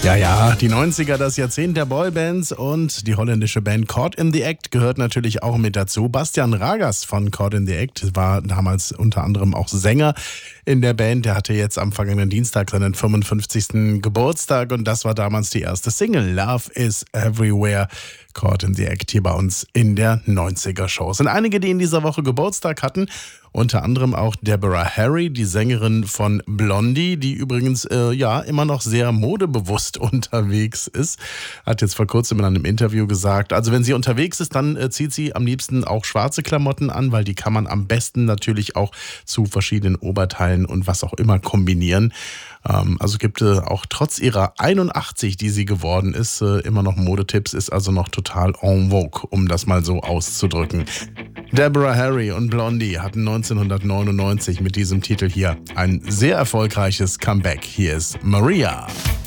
Ja, ja, die 90er, das Jahrzehnt der Boybands und die holländische Band Caught in the Act gehört natürlich auch mit dazu. Bastian Ragas von Caught in the Act war damals unter anderem auch Sänger in der Band. Der hatte jetzt am vergangenen Dienstag seinen 55. Geburtstag und das war damals die erste Single. Love is Everywhere. Caught in the Act hier bei uns in der 90er-Show. Es sind einige, die in dieser Woche Geburtstag hatten. Unter anderem auch Deborah Harry, die Sängerin von Blondie, die übrigens immer noch sehr modebewusst unterwegs ist. Hat jetzt vor kurzem in einem Interview gesagt, also wenn sie unterwegs ist, dann zieht sie am liebsten auch schwarze Klamotten an, weil die kann man am besten natürlich auch zu verschiedenen Oberteilen und was auch immer kombinieren. Also gibt auch trotz ihrer 81, die sie geworden ist, immer noch Modetipps, ist also noch total en vogue, um das mal so auszudrücken. Deborah Harry und Blondie hatten 1999 mit diesem Titel hier ein sehr erfolgreiches Comeback. Hier ist Maria.